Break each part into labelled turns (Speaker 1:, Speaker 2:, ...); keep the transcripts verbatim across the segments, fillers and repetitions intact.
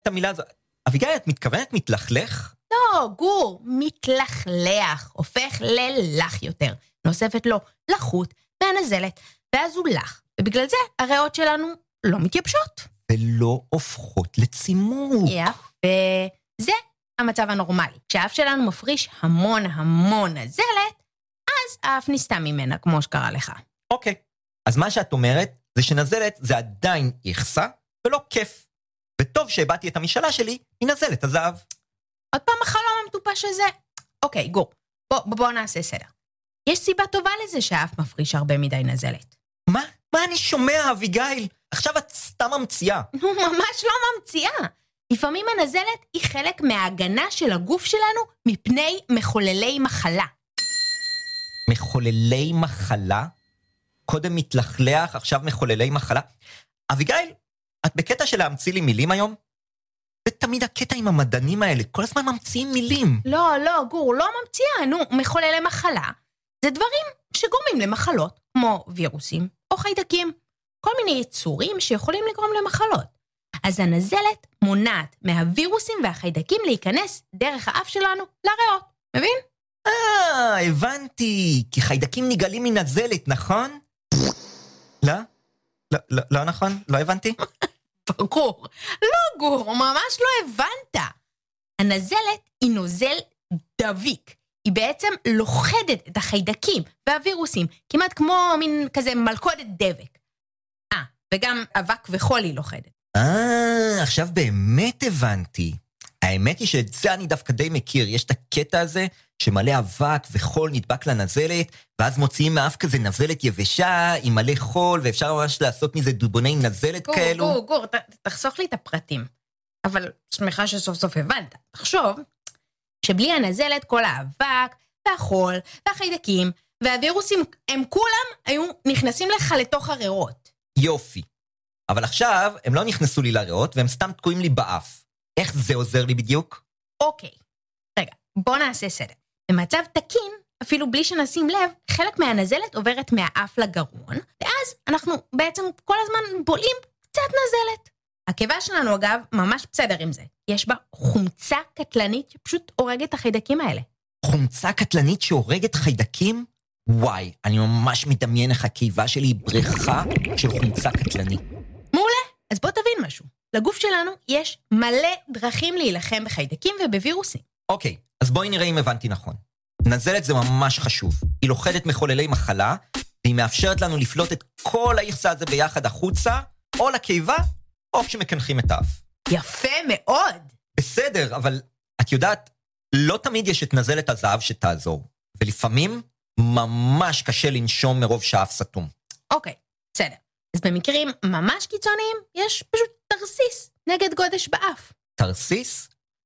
Speaker 1: את המילה הזו. אביגיל, את מתכוונת מתלכלך?
Speaker 2: לא, גור, מתלכלח, הופך ללח יותר. נוספת לו לחות מהנזלת, ואז הוא לח. ובגלל זה הריאות שלנו לא מתייבשות.
Speaker 1: ולא הופכות לצימוק.
Speaker 2: יפה. זה המצב הנורמלי. כשהאף שלנו מפריש המון המון נזלת, אז האף נסתם ממנה, כמו שקרה לך.
Speaker 1: אוקיי. אז מה שאת אומרת, זה שנזלת זה עדיין יחסה, ולא כיף. וטוב שהבאתי את המשאלה שלי, היא נזלת הזהב.
Speaker 2: עוד פעם החלום המטופש הזה. אוקיי, גור, בוא, בוא, בוא נעשה סדר. יש סיבה טובה לזה שהאף מפריש הרבה מדי נזלת.
Speaker 1: מה? מה אני שומע, אביגיל? עכשיו את סתם ממציאה.
Speaker 2: ממש לא ממציאה. לפעמים הנזלת היא חלק מההגנה של הגוף שלנו מפני מחוללי מחלה.
Speaker 1: מחוללי מחלה? קודם מתלכלח, עכשיו מחוללי מחלה. אביגיל, את בקטע של להמציא לי מילים היום? זה תמיד הקטע עם המדענים האלה, כל הזמן ממציאים מילים.
Speaker 2: לא, לא, גור, לא ממציאה, נו, מחוללי מחלה. זה דברים שגורמים למחלות, כמו וירוסים או חיידקים. כל מיני יצורים שיכולים לגרום למחלות. אז הנזלת מונעת מהווירוסים והחיידקים להיכנס דרך האף שלנו לריאות. מבין?
Speaker 1: אה, הבנתי. כי חיידקים נגלים מנזלת, נכון? לא? לא, לא, לא נכון? לא הבנתי?
Speaker 2: ברור. לא, גור, ממש לא הבנת. הנזלת היא נוזל דביק. היא בעצם לוכדת את החיידקים והווירוסים, כמעט כמו מין כזה מלכודת דבק. אה, וגם אבק וחול היא לוכדת.
Speaker 1: אה, עכשיו באמת הבנתי. האמת היא שאת זה אני דווקא די מכיר. יש את הקטע הזה שמלא אבק וחול נדבק לנזלת, ואז מוציאים מאף כזה נזלת יבשה עם מלא חול, ואפשר ממש לעשות מזה דובוני נזלת
Speaker 2: גור,
Speaker 1: כאלו.
Speaker 2: גור, גור, ת, תחסוך לי את הפרטים. אבל שמחה שסוף סוף הבנת. תחשוב שבלי הנזלת כל האבק והחול והחיידקים והווירוסים הם כולם היו נכנסים לך לתוך הריאות.
Speaker 1: יופי. אבל עכשיו הם לא נכנסו לי לריאות והם סתם תקועים לי באף. איך זה עוזר לי בדיוק?
Speaker 2: אוקיי. רגע, בוא נעשה סדר. במצב תקין, אפילו בלי שנשים לב, חלק מהנזלת עוברת מהאף לגרון, ואז אנחנו בעצם כל הזמן בולעים קצת נזלת. הקיבה שלנו, אגב, ממש בסדר עם זה. יש בה חומצה קטלנית שפשוט הורגת את החיידקים האלה.
Speaker 1: חומצה קטלנית שהורגת חיידקים? וואי, אני ממש מדמיין איך הקיבה שלי היא בריכה של חומצה קטלנית.
Speaker 2: מעולה, אז בוא תבין משהו. לגוף שלנו יש מלא דרכים להילחם בחיידקים ובווירוסים.
Speaker 1: אוקיי, אז בואי נראה אם הבנתי נכון. נזלת זה ממש חשוב. היא לוכדת מחוללי מחלה, והיא מאפשרת לנו לפלוט את כל היחסה הזה ביחד החוצה, או לקיבה, או כשמקנחים את האף.
Speaker 2: יפה מאוד.
Speaker 1: בסדר, אבל את יודעת, לא תמיד יש את נזלת הזהב שתעזור. ולפעמים ממש קשה לנשום מרוב שהאף סתום.
Speaker 2: אוקיי, בסדר. אז במקרים ממש קיצוניים, יש פשוט תרסיס נגד גודש באף.
Speaker 1: תרסיס?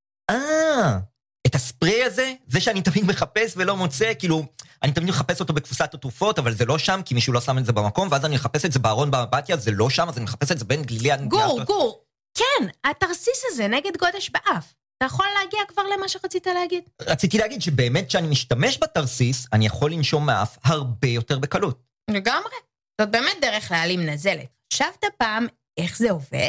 Speaker 1: אה, את הספרי הזה, זה שאני תמיד מחפש ולא מוצא, כאילו, אני תמיד מחפש אותו בקפוסת התרופות, אבל זה לא שם, כי מישהו לא שם את זה במקום, ואז אני מחפש את זה בארון באמבטיה, זה לא שם, אז אני מחפש את זה בין גלילי...
Speaker 2: גור, גור, כן, התרסיס הזה נגד גודש באף. אתה יכול להגיע כבר למה שרצית להגיד?
Speaker 1: רציתי להגיד שבאמת כשאני משתמש בתרסיס, אני יכול לנשום מאף הרבה יותר בקלות.
Speaker 2: לגמרי. זאת באמת דרך להעלים נזלת. חשבת פעם איך זה עובד?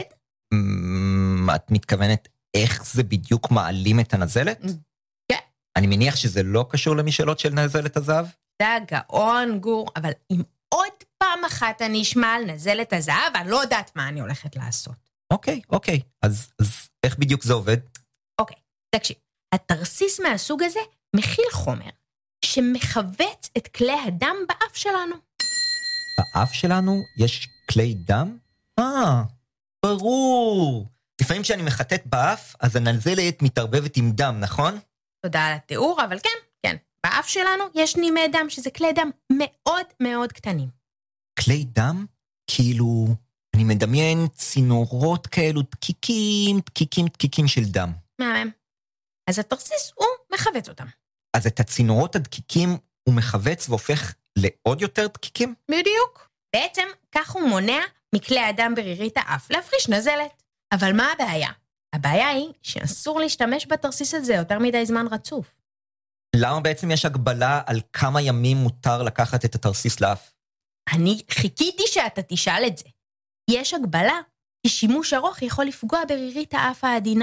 Speaker 1: את מתכוונת איך זה בדיוק מעלים את הנזלת?
Speaker 2: כן.
Speaker 1: אני מניח שזה לא קשור למשאלות של נזלת הזהב?
Speaker 2: זה הגאון, גור, אבל אם עוד פעם אחת אני אשמע על נזלת הזהב, אני לא יודעת מה אני הולכת לעשות.
Speaker 1: אוקיי, אוקיי. אז, אז איך בדיוק זה עובד?
Speaker 2: אוקיי, תקשיב. התרסיס מהסוג הזה מכיל חומר שמחווץ את כלי הדם באף שלנו.
Speaker 1: באף שלנו יש כלי דם? אה, ברור. לפעמים כשאני מחטט באף, אז הנזלת מתערבבת עם דם, נכון?
Speaker 2: תודה על התיאור, אבל כן, כן. באף שלנו יש נימי דם, שזה כלי דם מאוד מאוד קטנים.
Speaker 1: כלי דם? כאילו, אני מדמיין צינורות כאלו, דקיקים, דקיקים, דקיקים של דם.
Speaker 2: מהמם. אז התרסיס הוא מחווץ אותם.
Speaker 1: אז את הצינורות הדקיקים הוא מחווץ והופך לעוד יותר דקיקים?
Speaker 2: בדיוק. בעצם כך הוא מונע מכלי הדם ברירית האף להפריש נזלת. אבל מה הבעיה? הבעיה היא שאסור להשתמש בתרסיס הזה יותר מדי זמן רצוף.
Speaker 1: למה בעצם יש הגבלה על כמה ימים מותר לקחת את התרסיס לאף?
Speaker 2: אני חיכיתי שאתה תשאל את זה. יש הגבלה כי שימוש ארוך יכול לפגוע ברירית האף העדינה